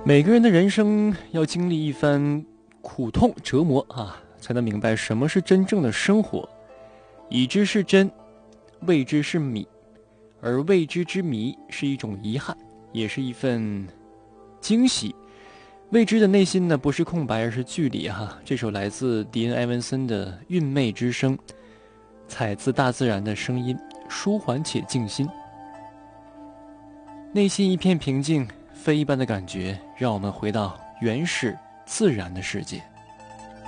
每个人的人生要经历一番苦痛折磨啊，才能明白什么是真正的生活。已知是真，未知是谜，而未知之谜是一种遗憾，也是一份惊喜。未知的内心呢，不是空白，而是距离哈。这首来自迪恩·埃文森的《韵味之声》，采自大自然的声音，舒缓且静心。内心一片平静，非一般的感觉，让我们回到原始自然的世界。